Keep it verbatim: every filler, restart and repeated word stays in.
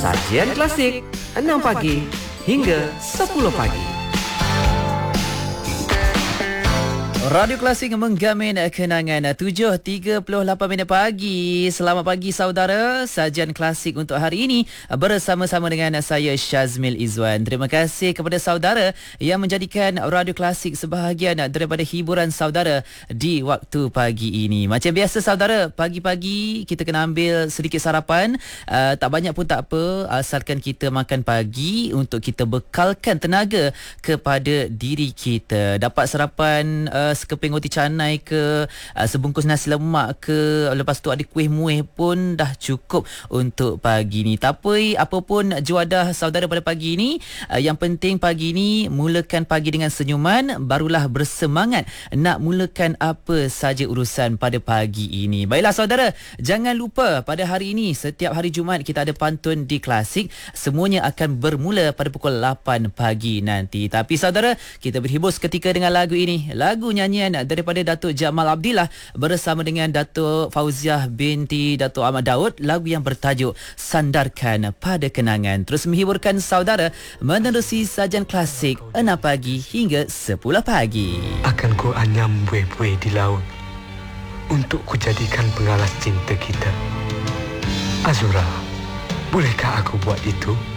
Sajian klasik enam pagi hingga sepuluh pagi. Radio Klasik menggamin kenangan tujuh tiga puluh lapan minit pagi. Selamat pagi saudara. Sajian klasik untuk hari ini bersama-sama dengan saya Syazmil Izwan. Terima kasih kepada saudara yang menjadikan Radio Klasik sebahagian daripada hiburan saudara di waktu pagi ini. Macam biasa saudara, pagi-pagi kita kena ambil sedikit sarapan. Uh, tak banyak pun tak apa, asalkan kita makan pagi untuk kita bekalkan tenaga kepada diri kita. Dapat sarapan uh, sekeping roti canai ke, uh, sebungkus nasi lemak ke, lepas tu ada kuih muih pun dah cukup untuk pagi ni. Tapi apa pun juadah saudara pada pagi ni, uh, yang penting pagi ni mulakan pagi dengan senyuman, barulah bersemangat nak mulakan apa saja urusan pada pagi ini. Baiklah saudara, jangan lupa pada hari ini, setiap hari Jumaat kita ada pantun di Klasik. Semuanya akan bermula pada pukul lapan pagi nanti. Tapi saudara, kita berhibur seketika dengan lagu ini. Lagu nyanyian daripada Datuk Jamal Abdillah bersama dengan Datuk Fauziah binti Datuk Ahmad Daud, lagu yang bertajuk Sandarkan Pada Kenangan. Terus menghiburkan saudara menerusi sajian klasik enam pagi hingga sepuluh pagi. Akan ku anyam buih-buih di laut untuk ku jadikan pengalas cinta kita. Azura, bolehkah aku buat itu?